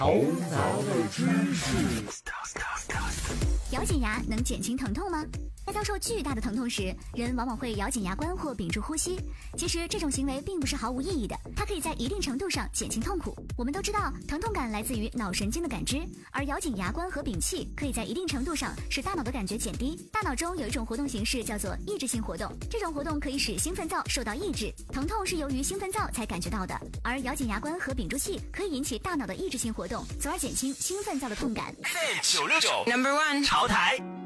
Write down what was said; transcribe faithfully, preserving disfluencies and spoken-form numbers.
头脑的知识。 咬紧牙能减轻疼痛吗？在遭受巨大的疼痛时，人往往会咬紧牙关或屏住呼吸。其实这种行为并不是毫无意义的，它可以在一定程度上减轻痛苦。我们都知道，疼痛感来自于脑神经的感知，而咬紧牙关和屏气可以在一定程度上使大脑的感觉减低。大脑中有一种活动形式叫做抑制性活动，这种活动可以使兴奋灶受到抑制，疼痛是由于兴奋灶才感觉到的。而咬紧牙关和屏住气可以引起大脑的抑制性活动，从而减轻兴奋灶的痛感。 九六九 Number One 潮台。